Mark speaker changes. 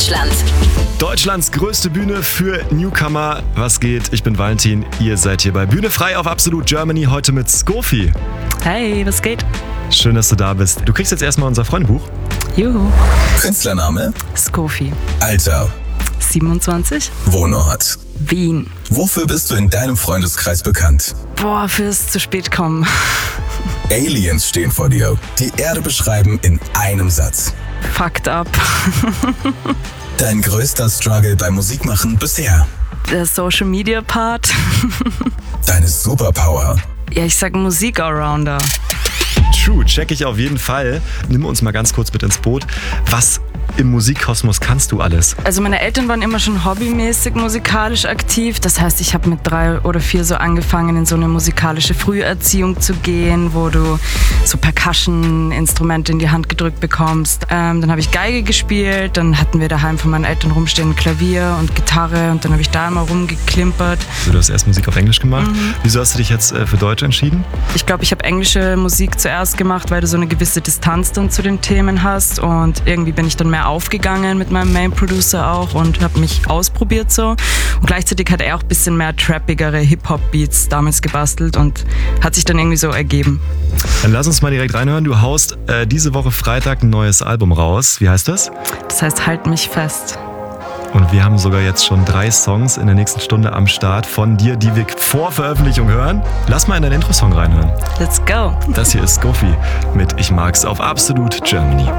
Speaker 1: Deutschland.
Speaker 2: Deutschlands größte Bühne für Newcomer. Was geht? Ich bin Valentin. Ihr seid hier bei Bühne frei auf Absolut Germany. Heute mit Skofi.
Speaker 3: Hey, was geht?
Speaker 2: Schön, dass du da bist. Du kriegst jetzt erstmal unser Freundebuch.
Speaker 3: Juhu.
Speaker 4: Künstlername?
Speaker 3: Skofi.
Speaker 4: Alter?
Speaker 3: 27.
Speaker 4: Wohnort?
Speaker 3: Wien.
Speaker 4: Wofür bist du in deinem Freundeskreis bekannt?
Speaker 3: Boah, fürs zu spät kommen.
Speaker 4: Aliens stehen vor dir. Die Erde beschreiben in einem Satz.
Speaker 3: Fucked up.
Speaker 4: Dein größter Struggle beim Musikmachen bisher?
Speaker 3: Der Social Media Part.
Speaker 4: Deine Superpower?
Speaker 3: Ja, ich sag Musik-Allrounder.
Speaker 2: True, check ich auf jeden Fall. Nimm uns mal ganz kurz mit ins Boot. Was im Musikkosmos kannst du alles?
Speaker 3: Also meine Eltern waren immer schon hobbymäßig musikalisch aktiv. Das heißt, ich habe mit 3 oder 4 so angefangen, in so eine musikalische Früherziehung zu gehen, wo du so Percussion-Instrumente in die Hand gedrückt bekommst. Dann habe ich Geige gespielt, dann hatten wir daheim von meinen Eltern rumstehen Klavier und Gitarre und dann habe ich da immer rumgeklimpert.
Speaker 2: Du hast erst Musik auf Englisch gemacht. Wieso hast du dich jetzt für Deutsch entschieden?
Speaker 3: Ich glaube, ich habe englische Musik zuerst gemacht, weil du so eine gewisse Distanz dann zu den Themen hast und irgendwie bin ich dann mehr aufgegangen mit meinem Main Producer auch und habe mich ausprobiert so. Und gleichzeitig hat er auch ein bisschen mehr trappigere Hip-Hop-Beats damals gebastelt und hat sich dann irgendwie so ergeben.
Speaker 2: Dann lass uns mal direkt reinhören. Du haust diese Woche Freitag ein neues Album raus. Wie heißt das?
Speaker 3: Das heißt, halt mich fest.
Speaker 2: Und wir haben sogar jetzt schon 3 Songs in der nächsten Stunde am Start von dir, die wir vor Veröffentlichung hören. Lass mal in deinen Intro-Song reinhören.
Speaker 3: Let's go.
Speaker 2: Das hier ist Skofi mit Ich mag's auf Absolut Germany.